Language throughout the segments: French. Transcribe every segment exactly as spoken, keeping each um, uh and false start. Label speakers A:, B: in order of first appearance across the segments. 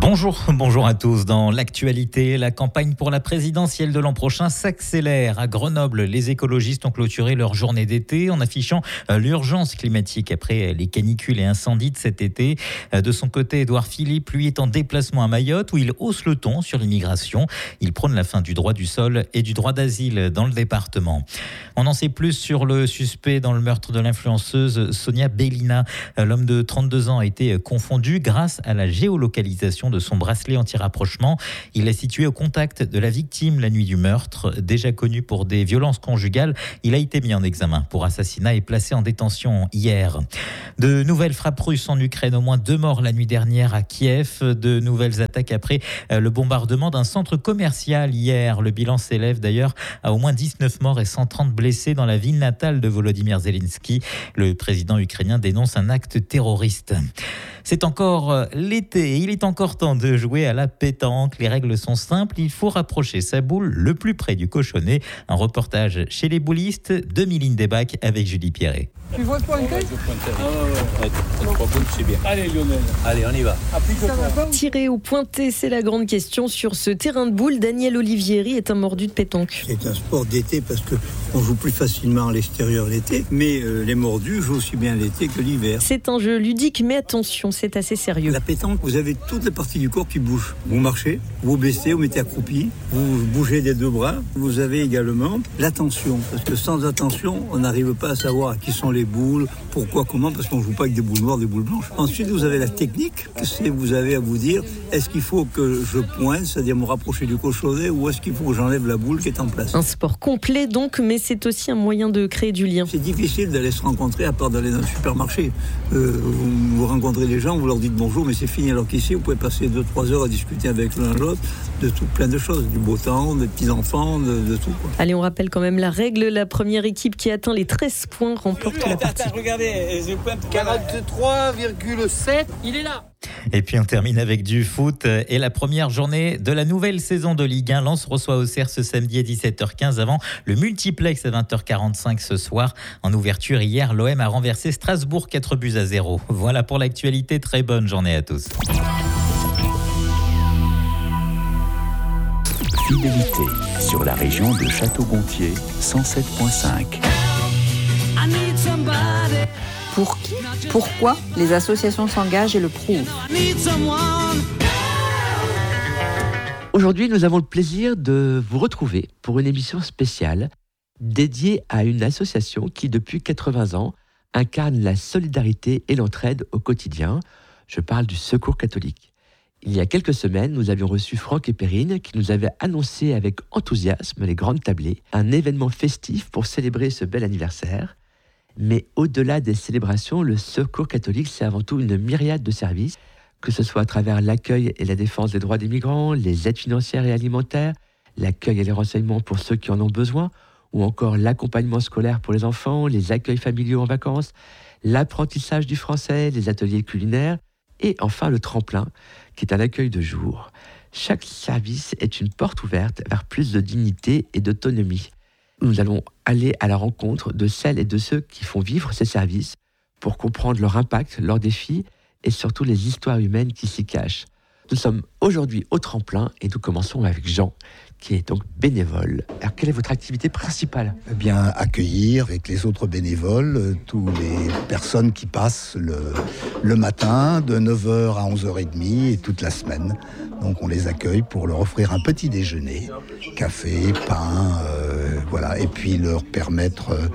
A: Bonjour, bonjour à tous. Dans l'actualité, la campagne pour la présidentielle de l'an prochain s'accélère. À Grenoble, les écologistes ont clôturé leur journée d'été en affichant l'urgence climatique après les canicules et incendies de cet été. De son côté, Édouard Philippe, lui, est en déplacement à Mayotte où il hausse le ton sur l'immigration. Il prône la fin du droit du sol et du droit d'asile dans le département. On en sait plus sur le suspect dans le meurtre de l'influenceuse Sonia Bellina. L'homme de trente-deux ans a été confondu grâce à la géolocalisation de son bracelet anti-rapprochement. Il est situé au contact de la victime la nuit du meurtre. Déjà connu pour des violences conjugales, il a été mis en examen pour assassinat et placé en détention hier. De nouvelles frappes russes en Ukraine, au moins deux morts la nuit dernière à Kiev. De nouvelles attaques après le bombardement d'un centre commercial hier. Le bilan s'élève d'ailleurs à au moins dix-neuf morts et cent trente blessés dans la ville natale de Volodymyr Zelensky. Le président ukrainien dénonce un acte terroriste. C'est encore l'été et il est encore temps de jouer à la pétanque. Les règles sont simples, il faut rapprocher sa boule le plus près du cochonnet. Un reportage chez les boulistes de Mylène Debac avec Julie Pierret.
B: Tu vois pointer ?
C: Ouais, je pointer. Ah ouais, ouais. Trois boules, c'est bien.
B: Allez Lionel.
C: Allez, on y va.
D: Tirer ou pointer, c'est la grande question sur ce terrain de boules. Daniel Olivieri est un mordu de pétanque.
E: C'est un sport d'été parce qu'on joue plus facilement à l'extérieur l'été, mais euh, les mordus jouent aussi bien l'été que l'hiver.
D: C'est un jeu ludique, mais attention, c'est assez sérieux.
E: La pétanque, vous avez toutes les parties du corps qui bougent. Vous marchez, vous baissez, vous mettez accroupi, vous bougez des deux bras. Vous avez également l'attention, parce que sans attention, on n'arrive pas à savoir à qui sont les boules, pourquoi, comment, parce qu'on ne joue pas avec des boules noires, des boules blanches. Ensuite, vous avez la technique, c'est vous avez à vous dire, est-ce qu'il faut que je pointe, c'est-à-dire me rapprocher du cochonnet, ou est-ce qu'il faut que j'enlève la boule qui est en place ?
D: Un sport complet donc, mais c'est aussi un moyen de créer du lien.
E: C'est difficile d'aller se rencontrer à part d'aller dans le supermarché. Euh, vous, vous rencontrez les gens, vous leur dites bonjour, mais c'est fini. Alors qu'ici, vous pouvez passer deux trois heures à discuter avec l'un l'autre de tout plein de choses, du beau temps, des petits-enfants, de, de tout, quoi.
D: Allez, on rappelle quand même la règle. La première équipe qui atteint les treize points remporte la partie.
B: Attends, regardez, je pointe quarante-trois virgule sept. Il est là.
A: Et puis on termine avec du foot et la première journée de la nouvelle saison de Ligue un. Lens reçoit Auxerre ce samedi à dix-sept heures quinze avant le multiplex à vingt heures quarante-cinq ce soir. En ouverture hier, l'O M a renversé Strasbourg quatre buts à zéro. Voilà pour l'actualité. Très bonne journée à tous.
F: Fidélité sur la région de Château-Gontier, cent sept virgule cinq.
G: Pour qui ? Pourquoi les associations s'engagent et le prouvent ?
H: Aujourd'hui, nous avons le plaisir de vous retrouver pour une émission spéciale dédiée à une association qui, depuis quatre-vingts ans, incarne la solidarité et l'entraide au quotidien. Je parle du Secours catholique. Il y a quelques semaines, nous avions reçu Franck et Perrine qui nous avaient annoncé avec enthousiasme les grandes tablées, un événement festif pour célébrer ce bel anniversaire. Mais au-delà des célébrations, le Secours catholique, c'est avant tout une myriade de services, que ce soit à travers l'accueil et la défense des droits des migrants, les aides financières et alimentaires, l'accueil et les renseignements pour ceux qui en ont besoin, ou encore l'accompagnement scolaire pour les enfants, les accueils familiaux en vacances, l'apprentissage du français, les ateliers culinaires, et enfin le tremplin, qui est un accueil de jour. Chaque service est une porte ouverte vers plus de dignité et d'autonomie. Nous allons aller à la rencontre de celles et de ceux qui font vivre ces services pour comprendre leur impact, leurs défis et surtout les histoires humaines qui s'y cachent. Nous sommes aujourd'hui au tremplin et nous commençons avec Jean, qui est donc bénévole. Alors, quelle est votre activité principale ?
I: Eh bien, accueillir avec les autres bénévoles euh, toutes les personnes qui passent le, le matin de neuf heures à onze heures trente et toute la semaine. Donc, on les accueille pour leur offrir un petit déjeuner, café, pain, euh, voilà, et puis leur permettre euh,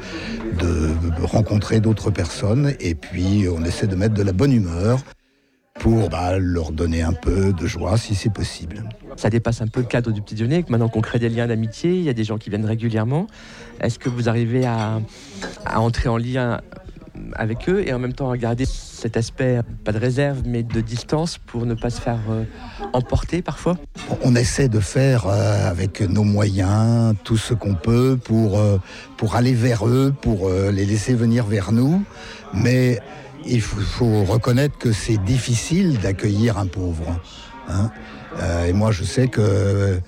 I: de rencontrer d'autres personnes. Et puis, on essaie de mettre de la bonne humeur pour bah, leur donner un peu de joie si c'est possible.
H: Ça dépasse un peu le cadre du petit déjeuner. Maintenant qu'on crée des liens d'amitié, il y a des gens qui viennent régulièrement. Est-ce que vous arrivez à, à entrer en lien avec eux et en même temps à garder cet aspect, pas de réserve, mais de distance pour ne pas se faire euh, emporter parfois ?
I: On essaie de faire euh, avec nos moyens tout ce qu'on peut pour, euh, pour aller vers eux, pour euh, les laisser venir vers nous. Mais il faut, faut reconnaître que c'est difficile d'accueillir un pauvre. Hein. Euh, et moi, je sais que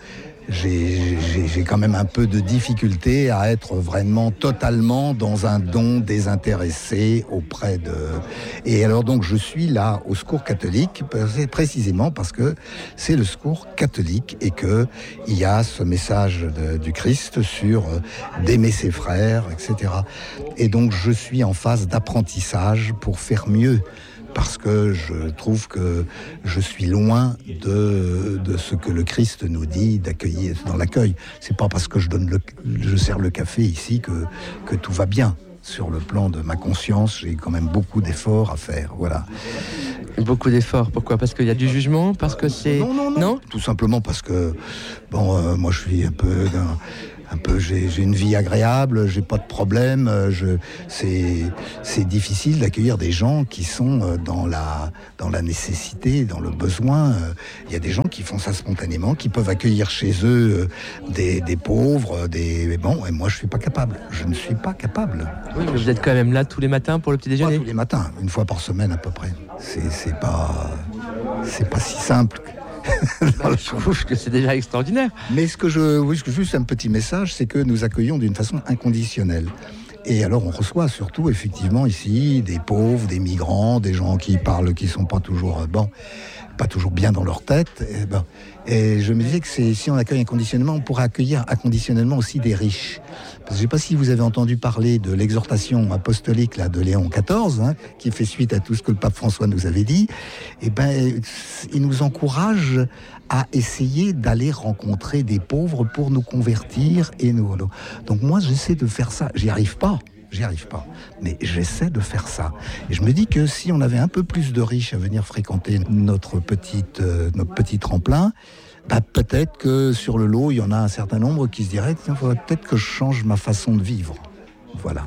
I: j'ai, j'ai, j'ai quand même un peu de difficulté à être vraiment totalement dans un don désintéressé auprès de... Et alors donc je suis là au Secours catholique, précisément parce que c'est le Secours catholique et qu'il y a ce message de, du Christ sur d'aimer ses frères, et cetera. Et donc je suis en phase d'apprentissage pour faire mieux. Parce que je trouve que je suis loin de, de ce que le Christ nous dit d'accueillir dans l'accueil. C'est pas parce que je donne le, je sers le café ici que, que tout va bien. Sur le plan de ma conscience, j'ai quand même beaucoup d'efforts à faire. Voilà.
H: Beaucoup d'efforts. Pourquoi ? Parce qu'il y a du jugement ? Parce que c'est...
I: Non, non, non. non Tout simplement parce que, bon, euh, moi je suis un peu... d'un... Un peu, j'ai, j'ai une vie agréable, j'ai pas de problème. Je, c'est, c'est difficile d'accueillir des gens qui sont dans la, dans la nécessité, dans le besoin. Il y a des gens qui font ça spontanément, qui peuvent accueillir chez eux des, des pauvres, des bon. Et moi, je suis pas capable. Je ne suis pas capable.
H: Oui, mais vous êtes quand même là tous les matins pour le petit déjeuner.
I: Pas tous les matins, une fois par semaine à peu près. C'est, c'est pas, c'est pas si simple.
H: Bah, je trouve que c'est déjà extraordinaire.
I: Mais ce que je, oui, ce que juste un petit message, c'est que nous accueillons d'une façon inconditionnelle. Et alors on reçoit surtout effectivement ici des pauvres, des migrants, des gens qui parlent, qui sont pas toujours bon, pas toujours bien dans leur tête. Et, ben, et je me disais que c'est, si on accueille inconditionnellement, on pourrait accueillir inconditionnellement aussi des riches. Parce que je ne sais pas si vous avez entendu parler de l'exhortation apostolique là, de Léon quatorze, hein, qui fait suite à tout ce que le pape François nous avait dit. Et ben, il nous encourage à essayer d'aller rencontrer des pauvres pour nous convertir et nous. Donc moi, j'essaie de faire ça. J'y arrive pas. J'y arrive pas, mais j'essaie de faire ça. Et je me dis que si on avait un peu plus de riches à venir fréquenter notre petite, euh, notre petit tremplin, bah peut-être que sur le lot, il y en a un certain nombre qui se diraient, tiens, il faudrait peut-être que je change ma façon de vivre. Voilà.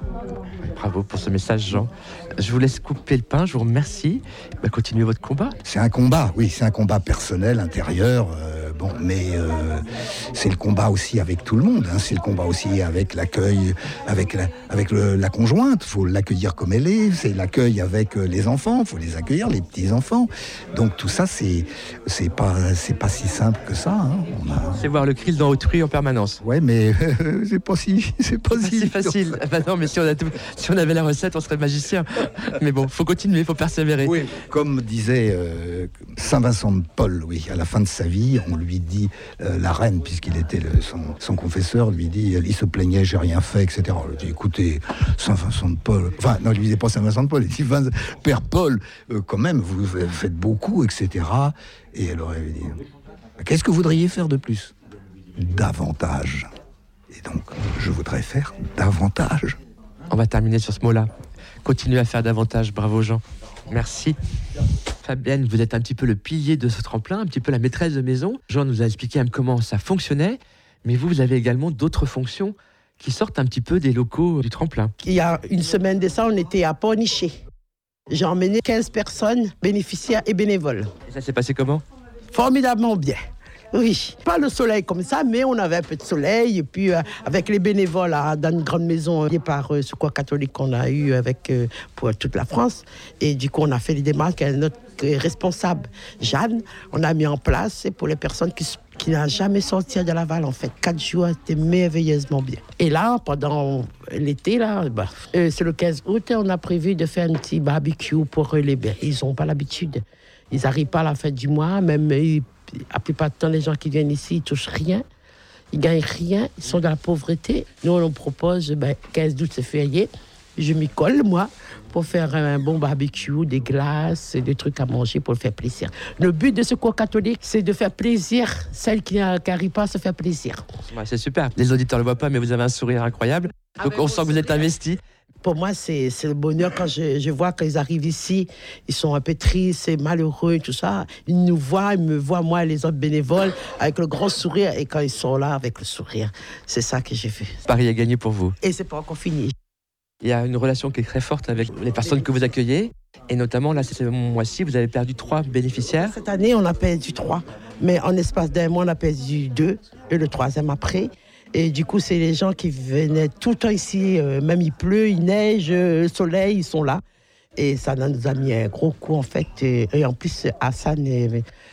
H: Bravo pour ce message, Jean. Je vous laisse couper le pain, je vous remercie. Bah, continuez votre combat.
I: C'est un combat, oui, c'est un combat personnel, intérieur. Euh, bon, mais euh, c'est le combat aussi avec tout le monde. Hein, c'est le combat aussi avec l'accueil, avec la, avec le, la conjointe. Il faut l'accueillir comme elle est. C'est l'accueil avec les enfants. Il faut les accueillir, les petits enfants. Donc tout ça, c'est c'est pas c'est pas si simple que ça. Hein. On a...
H: C'est voir le Christ dans autrui en permanence.
I: Ouais, mais euh, c'est pas si c'est pas,
H: c'est
I: si,
H: si facile. Bah non, mais si on a tout, si on avait la recette, on serait magicien. Mais bon, faut continuer, faut persévérer.
I: Oui, comme disait euh, Saint Vincent de Paul, oui, à la fin de sa vie, on lui dit, euh, la reine, puisqu'il était le, son, son confesseur, lui dit, il se plaignait, j'ai rien fait, et cetera. On lui dit, écoutez, Saint Vincent de Paul, enfin, non, il lui disait pas Saint Vincent de Paul, il dit, Père Paul, euh, quand même, vous faites beaucoup, et cetera. Et elle aurait dit, qu'est-ce que vous voudriez faire de plus ? Davantage. Et donc, je voudrais faire davantage.
H: On va terminer sur ce mot-là. Continuez à faire davantage. Bravo, Jean. Merci. Fabienne, vous êtes un petit peu le pilier de ce tremplin, un petit peu la maîtresse de maison. Jean nous a expliqué comment ça fonctionnait, mais vous, vous avez également d'autres fonctions qui sortent un petit peu des locaux du tremplin.
J: Il y a une semaine de ça, on était à Pornichet. J'ai emmené quinze personnes, bénéficiaires et bénévoles.
H: Et ça s'est passé comment ?
J: Formidablement bien. Oui, pas le soleil comme ça, mais on avait un peu de soleil. Et puis, euh, avec les bénévoles hein, dans une grande maison liée par euh, Secours catholique qu'on a eu avec, euh, pour toute la France. Et du coup, on a fait les démarches avec notre euh, responsable, Jeanne. On a mis en place pour les personnes qui, qui n'ont jamais sorti de Laval, en fait. Quatre jours, c'était merveilleusement bien. Et là, pendant l'été, là, bah, euh, c'est le quinze août, on a prévu de faire un petit barbecue pour eux. Les bébés. Ils n'ont pas l'habitude. Ils n'arrivent pas à la fin du mois, même ils, la plupart du temps, les gens qui viennent ici, ils ne touchent rien. Ils ne gagnent rien. Ils sont dans la pauvreté. Nous, on leur propose, ben, quinze août, c'est férié. Je m'y colle, moi, pour faire un bon barbecue, des glaces, des trucs à manger pour faire plaisir. Le but de Secours catholique, c'est de faire plaisir. Celles qui n'arrivent pas à se faire plaisir.
H: Ouais, c'est super. Les auditeurs ne le voient pas, mais vous avez un sourire incroyable. Donc, ah, on sent que vous êtes investi.
J: Pour moi, c'est, c'est le bonheur quand je, je vois qu'ils arrivent ici, ils sont un peu tristes, malheureux, tout ça. Ils nous voient, ils me voient, moi et les autres bénévoles, avec le grand sourire. Et quand ils sont là, avec le sourire, c'est ça que j'ai fait.
H: Paris est gagné pour vous.
J: Et c'est pas encore fini.
H: Il y a une relation qui est très forte avec les personnes que vous accueillez. Et notamment, là, ce mois-ci, vous avez perdu trois bénéficiaires.
J: Cette année, on a perdu trois. Mais en espace d'un mois, on a perdu deux. Et le troisième après. Et du coup, c'est les gens qui venaient tout le temps ici, euh, même il pleut, il neige, le soleil, ils sont là. Et ça nous a mis un gros coup, en fait. Et, et en plus, Hassan, et,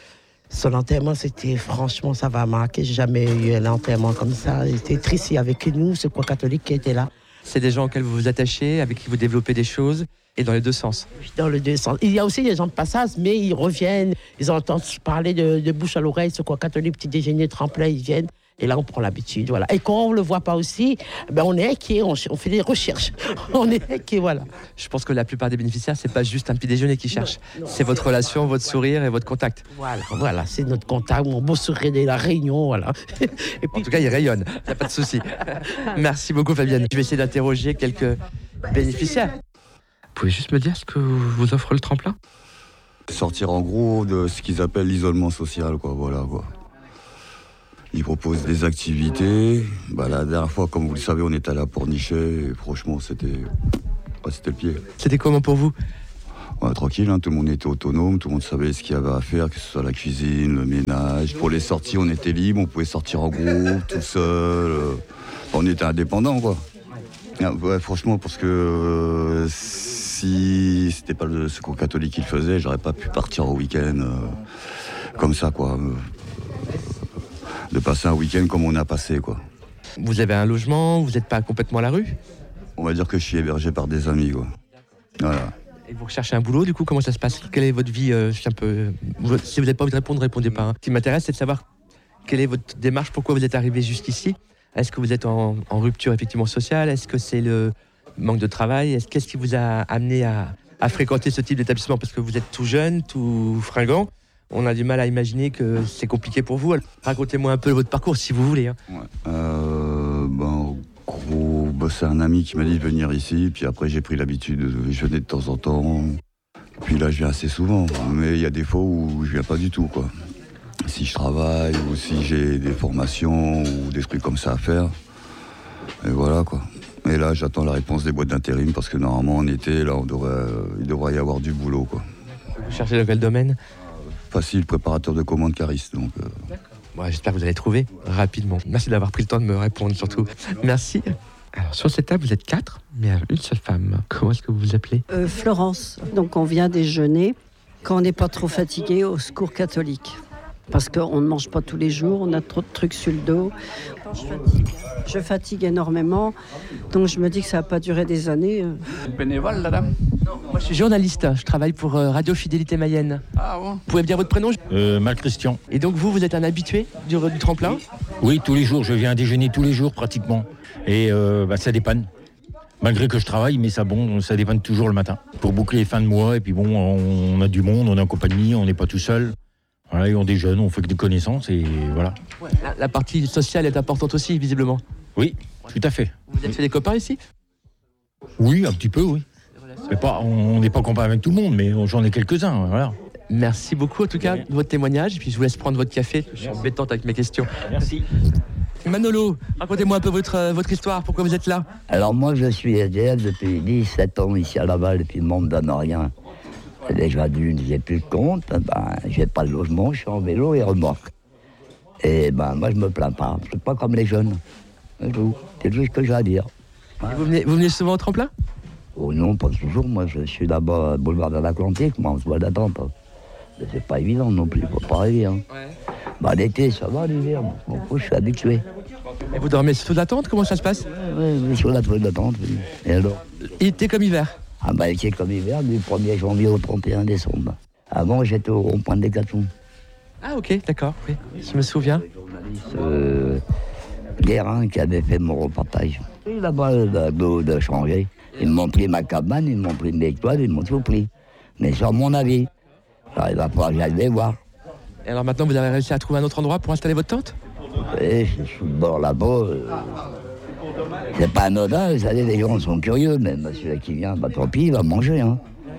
J: Son enterrement, c'était franchement, ça va marquer. J'ai jamais eu un enterrement comme ça. Il était triste avec nous, ce quoi catholique qui était là.
H: C'est des gens auxquels vous vous attachez, avec qui vous développez des choses, et dans les deux sens.
J: Dans les deux sens. Il y a aussi des gens de passage, mais ils reviennent, ils entendent parler de, de bouche à l'oreille, ce quoi catholique, petit déjeuner tremplin, ils viennent. Et là, on prend l'habitude, voilà. Et quand on ne le voit pas aussi, ben on est inquiet, on, on fait des recherches. On est inquiet, voilà.
H: Je pense que la plupart des bénéficiaires, c'est pas juste un petit déjeuner qu'ils cherchent. Non, non, c'est votre relation, votre sourire et votre contact.
J: Voilà, voilà, c'est notre contact, mon beau sourire de la réunion, voilà.
H: Et puis, en tout cas, il rayonne, il n'y a pas de souci. Merci beaucoup, Fabienne. Je vais essayer d'interroger quelques bénéficiaires. Vous pouvez juste me dire ce que vous offre le tremplin ?
K: Sortir en gros de ce qu'ils appellent l'isolement social, quoi, voilà, quoi. Ils proposent des activités. Bah, la dernière fois, comme vous le savez, on était à la Pornichet. Et franchement, c'était, bah, c'était le pied.
H: C'était comment pour vous ?
K: Ouais, tranquille, hein, tout le monde était autonome, tout le monde savait ce qu'il y avait à faire, que ce soit la cuisine, le ménage. Pour les sorties, on était libre, on pouvait sortir en groupe, tout seul. Euh, on était indépendants, quoi. Ouais, franchement, parce que euh, si c'était pas le secours catholique qui le faisait, j'aurais pas pu partir au week-end euh, comme ça, quoi. Euh, de passer un week-end comme on a passé, quoi.
H: Vous avez un logement, vous n'êtes pas complètement à la rue ?
K: On va dire que je suis hébergé par des amis, quoi. Voilà.
H: Et vous recherchez un boulot, du coup, comment ça se passe ? Quelle est votre vie euh, un peu... Si vous n'avez pas envie de répondre, répondez pas. Hein. Ce qui m'intéresse, c'est de savoir quelle est votre démarche, pourquoi vous êtes arrivé jusqu'ici. Est-ce que vous êtes en, en rupture effectivement sociale ? Est-ce que c'est le manque de travail ? Est-ce, qu'est-ce qui vous a amené à, à fréquenter ce type d'établissement ? Parce que vous êtes tout jeune, tout fringant. On a du mal à imaginer que c'est compliqué pour vous. Alors, racontez-moi un peu votre parcours, si vous voulez. Hein.
K: Ouais. Euh, ben, en gros, ben, c'est un ami qui m'a dit de venir ici. Puis après, j'ai pris l'habitude. De, je venais de temps en temps. Puis là, je viens assez souvent. Mais il y a des fois où je viens pas du tout, quoi. Si je travaille ou si j'ai des formations ou des trucs comme ça à faire. Et voilà, quoi. Et là, j'attends la réponse des boîtes d'intérim parce que normalement, en été, là, on devrait, il devrait y avoir du boulot, quoi.
H: Vous cherchez dans quel domaine ?
K: Facile, préparateur de commandes cariste. Donc, euh...
H: bon, j'espère que vous allez trouver rapidement. Merci d'avoir pris le temps de me répondre, surtout. Merci. Alors, sur cette table, vous êtes quatre, mais une seule femme. Comment est-ce que vous vous appelez ?
L: euh, Florence. Donc, on vient déjeuner quand on n'est pas trop fatigué au secours catholique. Parce qu'on ne mange pas tous les jours, on a trop de trucs sur le dos. Je fatigue. Je fatigue énormément, donc je me dis que ça ne va pas durer des années.
C: Bénévole, la dame ?
H: Non, moi je suis journaliste, je travaille pour Radio Fidélité Mayenne.
C: Ah bon ?
H: Vous pouvez me dire votre prénom ?
M: euh, Mal Christian.
H: Et donc vous, vous êtes un habitué du, du tremplin ?
M: Oui, tous les jours, je viens déjeuner tous les jours pratiquement. Et euh, bah, ça dépanne. Malgré que je travaille, mais ça, bon, ça dépanne toujours le matin. Pour boucler les fins de mois, et puis bon, on a du monde, on est en compagnie, on n'est pas tout seul. Voilà, et on déjeune, on fait des connaissances et voilà.
H: Ouais, la, la partie sociale est importante aussi, visiblement.
M: Oui, tout à fait.
H: Vous avez fait des copains ici ?
M: Oui, un petit peu, oui. Mais pas, on n'est pas copains avec tout le monde, mais j'en ai quelques-uns, voilà.
H: Merci beaucoup en tout cas de votre témoignage, et puis je vous laisse prendre votre café. Je suis embêtante avec mes questions.
M: Merci.
H: Manolo, racontez-moi un peu votre, euh, votre histoire, pourquoi vous êtes là ?
N: Alors moi je suis S D F depuis dix-sept ans ici à Laval, et puis le monde ne donne rien. Déjà d'une, j'ai plus de compte, ben, j'ai pas de logement, je suis en vélo et remorque. Et ben moi je me plains pas, je suis pas comme les jeunes. C'est tout, c'est tout ce que j'ai à dire.
H: Et vous, venez, vous venez souvent au tremplin ?
N: Oh non, pas toujours, moi je suis là-bas, boulevard de l'Atlantique, moi en voie d'attente. Mais c'est pas évident non plus, faut pas rêver. Hein. Ouais. Bah l'été ça va, l'hiver, bon, je suis habitué.
H: Et vous dormez sous l'attente, comment ça se passe ?
N: Oui, oui, sur la toile d'attente, oui. Et alors ?
H: Été comme hiver ?
N: Ah bah été comme hiver, du premier janvier au trente et un décembre. Avant j'étais au rond-point de Décathlon.
H: Ah ok, d'accord, oui, je me souviens.
N: Le journaliste euh, Guérin qui avait fait mon reportage. Et là-bas, de, de changer. Ils m'ont pris ma cabane, ils m'ont pris mes toiles, ils m'ont tout pris. Mais sur mon avis, alors il va falloir que j'aille les voir.
H: Et alors maintenant vous avez réussi à trouver un autre endroit pour installer votre tente ?
N: Oui, je suis de bord là-bas. Euh, c'est pas anodin, vous savez, les gens sont curieux, mais monsieur qui vient, bah tant pis, il va manger. Hein.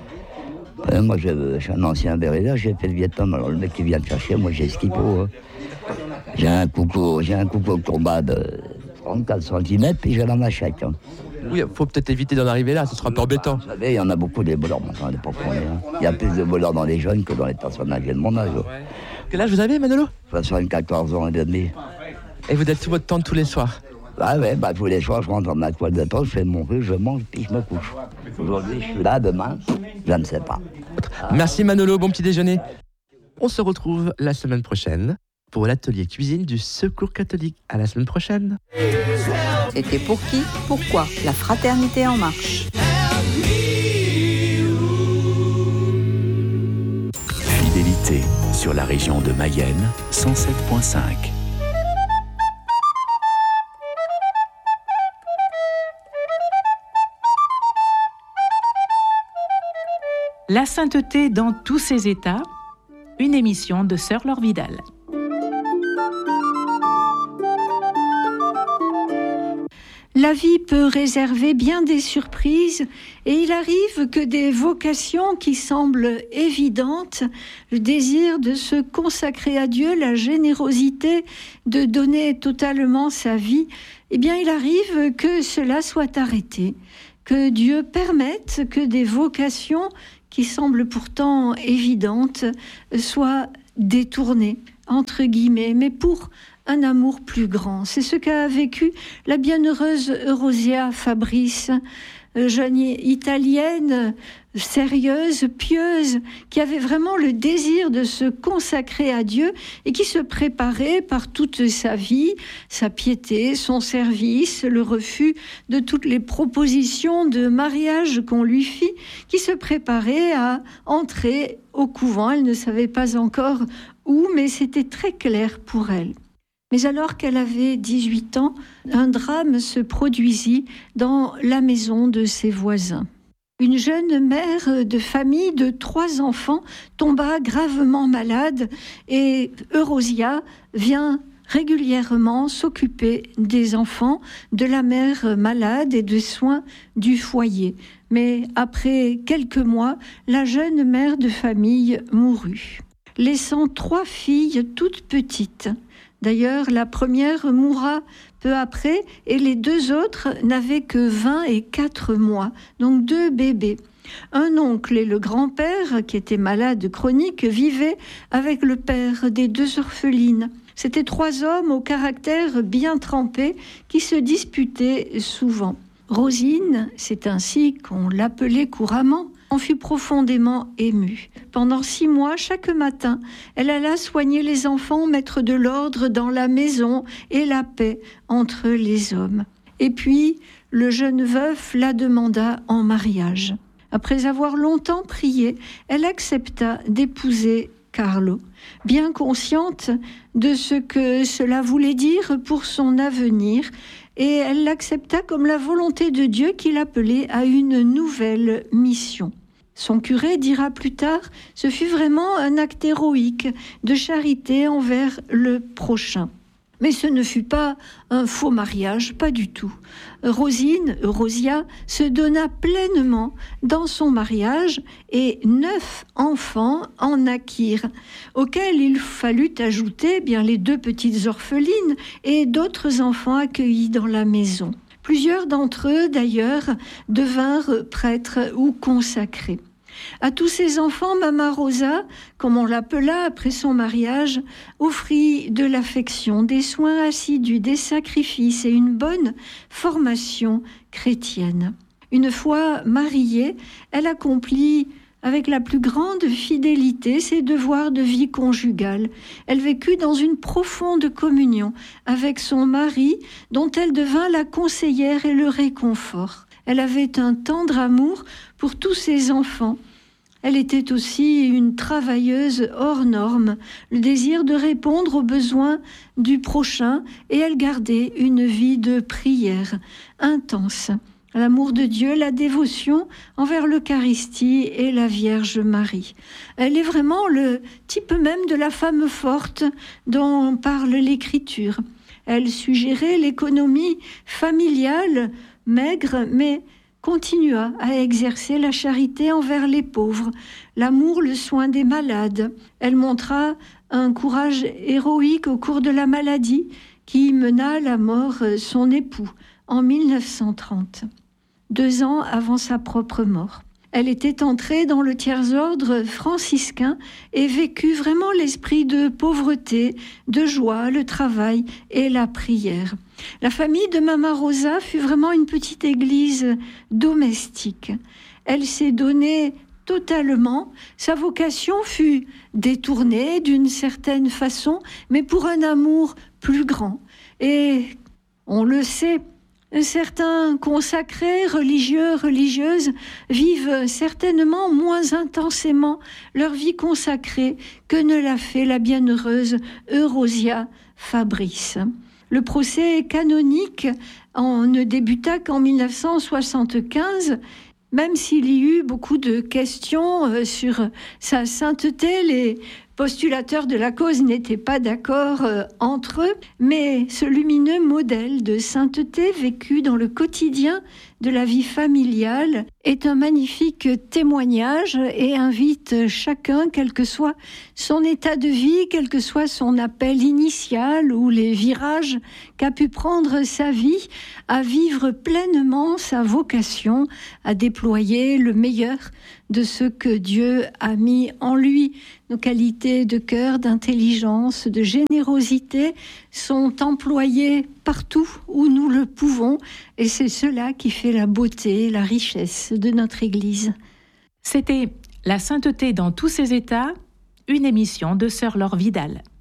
N: Et moi, je, je suis un ancien bérédeur, j'ai fait le Vietnam, alors le mec qui vient me chercher, moi j'ai ce qu'il faut. Hein. J'ai un coucou, j'ai un coucou de combat de trente-quatre centimètres, puis j'ai la machette. Hein.
H: Oui, il faut peut-être éviter d'en arriver là, ce sera un peu embêtant.
N: Vous savez, il y en a beaucoup des voleurs, maintenant, à l'époque où on est. Hein. Il y a plus de voleurs dans les jeunes que dans les personnes âgées de mon âge. Ouais.
H: Quel âge vous avez, Manolo ?
N: soixante-quatorze ans et demi.
H: Et vous êtes sous votre tente tous les soirs ?
N: Ah ouais, bah tous les soirs, je rentre dans ma toile de tente, je fais mon russe, je mange, puis je me couche. Aujourd'hui, je suis là, demain, je ne sais pas.
H: Merci Manolo, bon petit déjeuner. On se retrouve la semaine prochaine pour l'atelier cuisine du Secours catholique. À la semaine prochaine.
G: C'était Pour qui ? Pourquoi ? La fraternité en marche.
F: Fidélité sur la région de Mayenne, cent sept virgule cinq.
O: La sainteté dans tous ses états, une émission de Sœur Laure Vidal.
P: La vie peut réserver bien des surprises et il arrive que des vocations qui semblent évidentes, le désir de se consacrer à Dieu, la générosité de donner totalement sa vie, eh bien il arrive que cela soit arrêté, que Dieu permette que des vocations qui semblent pourtant évidentes soient détournées, entre guillemets, mais pour un amour plus grand. C'est ce qu'a vécu la bienheureuse Eurosia Fabrice, jeune italienne, sérieuse, pieuse, qui avait vraiment le désir de se consacrer à Dieu et qui se préparait par toute sa vie, sa piété, son service, le refus de toutes les propositions de mariage qu'on lui fit, qui se préparait à entrer au couvent. Elle ne savait pas encore où, mais c'était très clair pour elle. Mais alors qu'elle avait dix-huit ans, un drame se produisit dans la maison de ses voisins. Une jeune mère de famille de trois enfants tomba gravement malade et Eurosia vient régulièrement s'occuper des enfants, de la mère malade et des soins du foyer. Mais après quelques mois, la jeune mère de famille mourut, laissant trois filles toutes petites. D'ailleurs, la première mourra peu après et les deux autres n'avaient que vingt et quatre mois, donc deux bébés. Un oncle et le grand-père, qui était malade chronique, vivaient avec le père des deux orphelines. C'étaient trois hommes au caractère bien trempé qui se disputaient souvent. Rosine, c'est ainsi qu'on l'appelait couramment, en fut profondément émue. Pendant six mois, chaque matin, elle alla soigner les enfants, mettre de l'ordre dans la maison et la paix entre les hommes. Et puis, le jeune veuf la demanda en mariage. Après avoir longtemps prié, elle accepta d'épouser Carlo, bien consciente de ce que cela voulait dire pour son avenir, et elle l'accepta comme la volonté de Dieu qui l'appelait à une nouvelle mission. Son curé dira plus tard, ce fut vraiment un acte héroïque de charité envers le prochain. Mais ce ne fut pas un faux mariage, pas du tout. Rosine, Eurosia, se donna pleinement dans son mariage et neuf enfants en naquirent, auxquels il fallut ajouter bien les deux petites orphelines et d'autres enfants accueillis dans la maison. Plusieurs d'entre eux, d'ailleurs, devinrent prêtres ou consacrés. À tous ces enfants, Mama Rosa, comme on l'appela après son mariage, offrit de l'affection, des soins assidus, des sacrifices et une bonne formation chrétienne. Une fois mariée, elle accomplit avec la plus grande fidélité ses devoirs de vie conjugale. Elle vécut dans une profonde communion avec son mari, dont elle devint la conseillère et le réconfort. Elle avait un tendre amour pour tous ses enfants. Elle était aussi une travailleuse hors norme, le désir de répondre aux besoins du prochain, et elle gardait une vie de prière intense. L'amour de Dieu, la dévotion envers l'Eucharistie et la Vierge Marie. Elle est vraiment le type même de la femme forte dont parle l'Écriture. Elle sut gérer l'économie familiale, maigre, mais continua à exercer la charité envers les pauvres, l'amour, le soin des malades. Elle montra un courage héroïque au cours de la maladie qui mena à la mort son époux en mille neuf cent trente, deux ans avant sa propre mort. Elle était entrée dans le tiers-ordre franciscain et vécut vraiment l'esprit de pauvreté, de joie, le travail et la prière. La famille de Mama Rosa fut vraiment une petite église domestique. Elle s'est donnée totalement. Sa vocation fut détournée d'une certaine façon, mais pour un amour plus grand. Et on le sait, certains consacrés, religieux, religieuses, vivent certainement moins intensément leur vie consacrée que ne l'a fait la bienheureuse Eurosia Fabrice. Le procès canonique en ne débuta qu'en mille neuf cent soixante-quinze. Même s'il y eut beaucoup de questions sur sa sainteté, les postulateurs de la cause n'étaient pas d'accord entre eux, mais ce lumineux modèle de sainteté vécu dans le quotidien de la vie familiale est un magnifique témoignage et invite chacun, quel que soit son état de vie, quel que soit son appel initial ou les virages qu'a pu prendre sa vie, à vivre pleinement sa vocation, à déployer le meilleur de ce que Dieu a mis en lui. Nos qualités de cœur, d'intelligence, de générosité sont employées partout où nous le pouvons, et c'est cela qui fait la beauté, la richesse de notre Église.
O: C'était La sainteté dans tous ses états, une émission de Sœur Laure Vidal.